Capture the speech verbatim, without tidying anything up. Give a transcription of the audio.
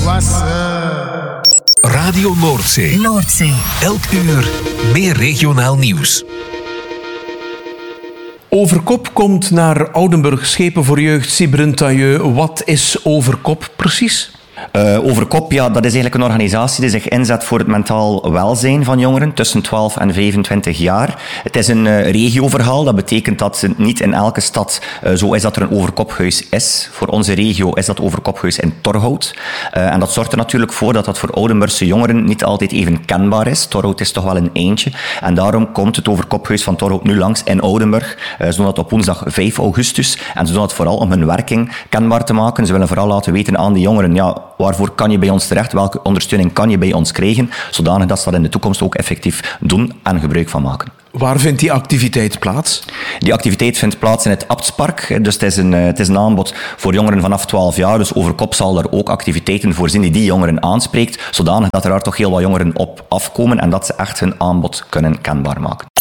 Radio Noordzee. Noordzee. Elk uur meer regionaal nieuws. Overkop komt naar Oudenburg, schepen voor jeugd, Cybrentailleux. Wat is Overkop precies? Uh, Overkop, ja, dat is eigenlijk een organisatie die zich inzet voor het mentaal welzijn van jongeren tussen twaalf en vijfentwintig jaar. Het is een uh, regioverhaal. Dat betekent dat het niet in elke stad uh, zo is dat er een Overkophuis is. Voor onze regio is dat Overkophuis in Torhout. Uh, en dat zorgt er natuurlijk voor dat dat voor Oudenburgse jongeren niet altijd even kenbaar is. Torhout is toch wel een eindje. En daarom komt het Overkophuis van Torhout nu langs in Oudenburg. Uh, ze doen dat op woensdag vijf augustus. En ze doen dat vooral om hun werking kenbaar te maken. Ze willen vooral laten weten aan die jongeren, ja, waarvoor kan je bij ons terecht? Welke ondersteuning kan je bij ons krijgen? Zodanig dat ze dat in de toekomst ook effectief doen en gebruik van maken. Waar vindt die activiteit plaats? Die activiteit vindt plaats in het Abtspark. Dus het is, een, het is een aanbod voor jongeren vanaf twaalf jaar. Dus Overkop zal daar ook activiteiten voorzien die die jongeren aanspreekt. Zodanig dat er daar toch heel wat jongeren op afkomen en dat ze echt hun aanbod kunnen kenbaar maken.